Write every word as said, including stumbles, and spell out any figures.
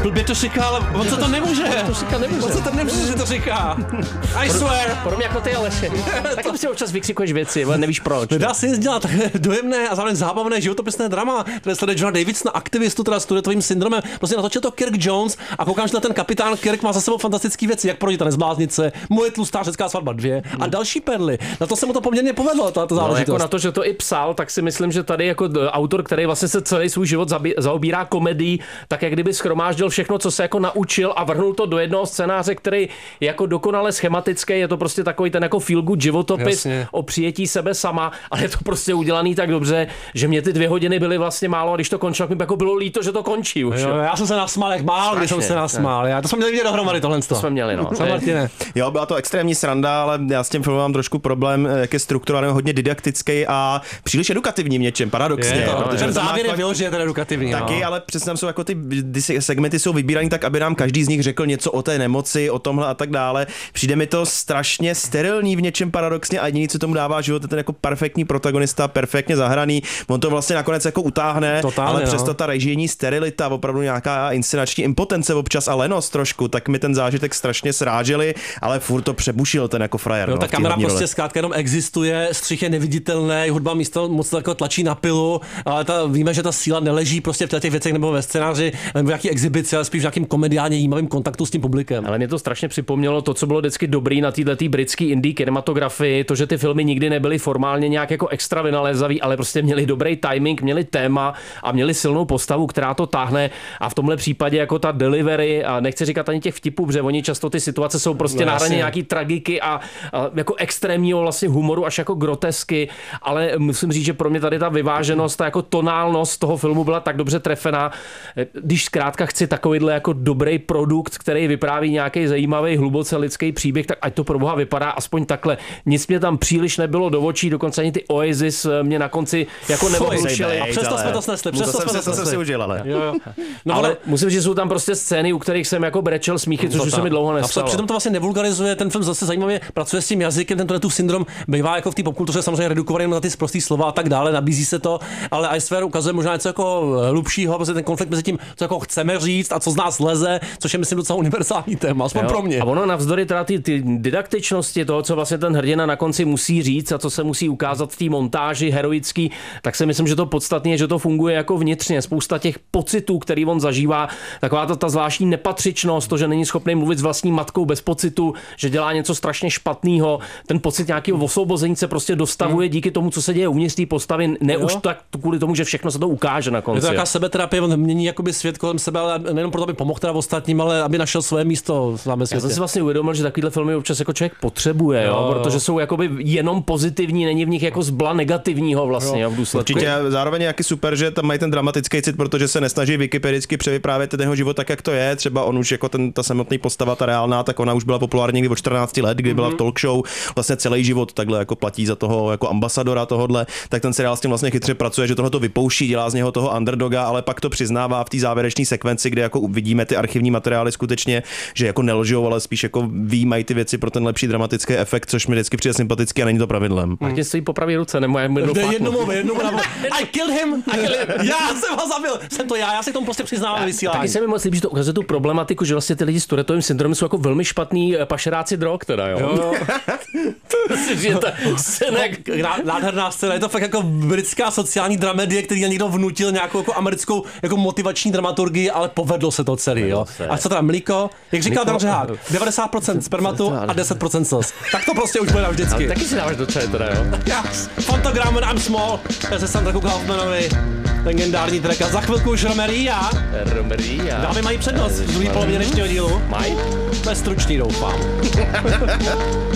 Blbě to říká, ale on se to nemůže. To říká nemůže. On se to nemůže, že to říká. I swear. Podobně jako ty, Aleši. Taky si občas vykřikuješ věci, ale nevíš proč. Nedá se nic dělat dojemné a zároveň zábavné životopisné drama, které sleduje Johna Davidsona, aktivistu, teda s Tourettovým syndromem. Prostě natočil to Kirk Jones a koukám, že ten kapitán Kirk má za sebou fantastické věci, jak Projít a nezbláznit se, Moje tlustá řecká svatba dvě a další perly. Na to se mu to poměrně povedlo, ta, ta záležitost. No, jako na to, že to i psal, tak si myslím, že tady jako autor, který vlastně se celý svůj život zaobírá komedií, tak jak kdyby shromáždil všechno, co se jako naučil a vrhnul to do jednoho scénáře, který je jako dokonale schematický, je to prostě takový ten jako feel good životopis. Jasně. O přijetí sebe sama, ale je to prostě udělaný tak dobře, že mě ty dvě hodiny byly vlastně málo a když to končilo, tak mi jako bylo líto, že to končí už. Jo, já jsem se nasmál, jak mál, když jsem se nasmál. Já, to jsme měli vidět dohromady tohle. To jsme měli, no. Martine. Jo, byla to extrémní sranda, ale já s tím filmem mám trošku problém, jak je strukturovaný, hodně didaktický a příliš edukativní v něčem, paradoxně. Je, jo, protože ten závěr je vyložený, ten edukativní. Taky, no. ale přesně tam jsou jako ty segmenty jsou vybíraný tak, aby nám každý z nich řekl něco o té nemoci, o tomhle a tak dále. Přijde mi to strašně sterilní v něčem paradoxně a jediný, co tomu dává život, je ten jako perfektní protagonista, perfektně zahraný. On to vlastně nakonec jako utáhne, totálně, ale přesto no. Ta režijní sterilita, opravdu nějaká inscenační impotence občas a lenost trošku, tak mi ten zážitek strašně sráželi, ale furt to přebušil ten jako frajer. Jo, no, ta kamera prostě zkrátka jenom existuje, střih je neviditelný, hudba místo moc jako tlačí na pilu, ale ta, víme, že ta síla neleží prostě v těch věcech nebo ve scénáři, nebo v nějaký exibici, ale spíš v nějakým komediálně jímavým kontaktu s tím publikem. Ale mě to strašně připomnělo to, co bylo vždycky dobrý na této britské indie kinematografii, to, že ty filmy nikdy nebyly formálně nějak jako extra vynalézavý, ale prostě měli dobrý timing, měli téma a měli silnou postavu, která to táhne a v tomhle případě jako ta delivery a nechci říkat ani těch vtipů, protože oni často ty situace jsou prostě no, na hraně nějaký tragiky a, a jako extrémního vlastně humoru až jako grotesky, ale musím říct, že pro mě tady ta vyváženost, ta jako tonálnost toho filmu byla tak dobře trefená, když zkrátka chci takovýhle jako dobrý produkt, který vypráví nějaký zajímavý, hluboce lidský příběh, tak ať to pro boha vypadá aspoň takhle. Nic mě tam příliš nebylo do očí, dokonce ani ty Oasis mě na konci jako neobrušily. A přesto jsme to snesli, přesto jsme to snesli. si užil, ale. Jo, jo. No, ale musím říct, že jsou tam prostě scény, u kterých jsem jako brečel smíchy, což už se mi dlouho nestalo. A přitom to vlastně nevulgarizuje, ten film zase zajímavě pracuje s tím jazykem, ten Tourettův syndrom bývá jako v té popkultuře samozřejmě redukovaný na ty sprostý slova a tak dále, nabízí se to, ale I Swear ukazuje možná něco jako hlubšího, prostě ten konflikt mezi tím, co jako chceme říct a co z nás leze, což je myslím docela univerzální téma, aspoň pro mě. A ono navzdory teda ty, ty didaktičnosti toho, co vlastně ten hrdina na konci musí říct a co se musí ukázat v té montáži heroický, tak si myslím, že to podstatně je, že to funguje jako vnitřně. Spousta těch pocitů, který on zažívá, taková ta, ta zvláštní nepatřičnost, to, že není schopný mluvit s vlastní matkou bez pocitu, že dělá něco strašně špatného, ten pocit nějakého osvobození se prostě dostavuje hmm. díky tomu, co se děje uvnitř té postavy, ne jo. Už tak kvůli tomu, že všechno se to ukáže na konci. Je to taková sebeterapie, on mění jakoby svět kolem sebe, ale nejenom proto, aby pomohl teda ostatním, ale aby našel své místo v světě. Já jsem si vlastně uvědomil, že takovýhle filmy občas jako člověk potřebuje, jo, jo, protože jsou jakoby jenom pozitivní, není v nich jako zbla negativního vlastně jo. V důsledku. Určitě zároveň je jaký super, že tam mají ten dramatický cit, protože se nesnaží wikipedicky převyprávět ten jeho život tak, jak to je. Třeba on už jako ten, ta samotný postava, ta reálná, tak ona už byla populární někdy od čtrnácti let, kdy byla v talk show, vlastně celý život takhle jako platí za toho jako ambasadora tohodle, tak ten seriál s tím vlastně chytře pracuje, že tohle to vypouští, dělá z něho toho underdoga, ale pak to přiznává v té závěrečné sekvenci, kde jako vidíme ty archivní materiály skutečně, že jako nelžou, ale spíš jako výjímají ty věci pro ten lepší dramatický efekt, což mi vždycky přijde sympatický a není to pravidlem. Máte stojí po pravé ruce, nebo já jednou jednomu, jednomu I killed him, I killed him. Já jsem ho zabil, jsem to já, já se k tomu prostě přiznávám ve vysílání. Taky se mi moc líbí, že to ukazuje tu problematiku, že vlastně ty lidi s Tourettovým syndromem jsou jako velmi špatný pašeráci drog, teda jo. jo. Nádherná scéna, je to fakt jako britská sociální dramedie, který někdo vnutil nějakou jako americkou jako motivační dramaturgii, ale povedlo se to celý, jo. A co teda mlíko, jak říkal Dan Řehák, devadesát procent spermatu a deset procent sos. Tak to prostě už bude navždycky. Taky si dáváš do čaje teda, jo. Yes. Fantogram and I'm small. Já se Sandra Kaufmanovi. Legendární track a za chvilku už Romeria. Romeria. Dámy mají přednost v druhé polovině dnešního dílu. Mají? To je stručný, doufám.